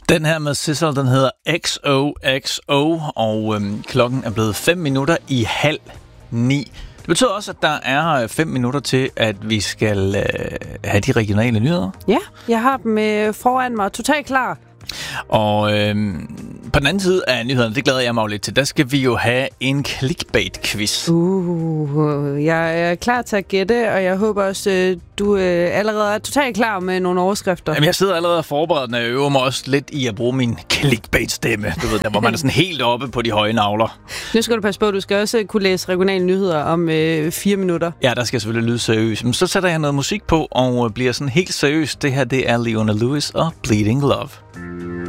Den her med Sizzle, den hedder XOXO, og klokken er blevet 8:05. Det betyder også, at der er 5 minutter til, at vi skal have de regionale nyheder. Ja, jeg har dem foran mig. Totalt klar. Og på den anden side af nyhederne, det glæder jeg mig jo lidt til, der skal vi jo have en clickbait-quiz. Jeg er klar til at gætte, og jeg håber også, du allerede er totalt klar med nogle overskrifter. Jamen, jeg sidder allerede og forbereder, og jeg øver mig også lidt i at bruge min clickbait-stemme. Du ved, der hvor man er sådan helt oppe på de høje nagler. Nu skal du passe på, du skal også kunne læse regionale nyheder om 4 minutter. Ja, der skal selvfølgelig lyde seriøst. Men så sætter jeg noget musik på og bliver sådan helt seriøst. Det her, det er Leona Lewis og Bleeding Love.